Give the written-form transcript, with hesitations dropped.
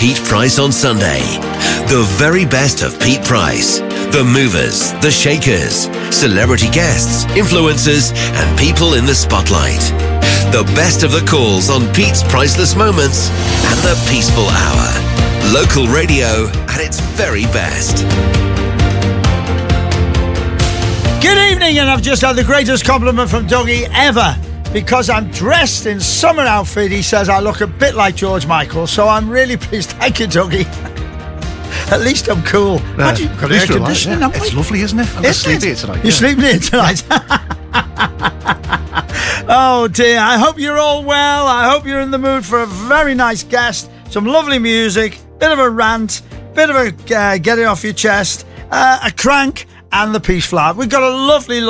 Pete Price on Sunday. The very best of Pete Price. The movers, the shakers, celebrity guests, influencers, and people in the spotlight. The best of the calls on Pete's Priceless Moments and the Peaceful Hour. Local radio at its very best. Good evening, and I've just had the greatest compliment from Dougie ever. Because I'm dressed in summer outfit, he says I look a bit like George Michael, so I'm really pleased. Thank you, Dougie. At least I'm cool. Got air conditioning, haven't we? It's lovely, isn't it? I'm going to sleep here tonight. You're sleeping here tonight? Oh dear, I hope you're all well. I hope you're in the mood for a very nice guest, some lovely music, bit of a rant, bit of a get it off your chest, a crank, and the Peace Flower. We've got a lovely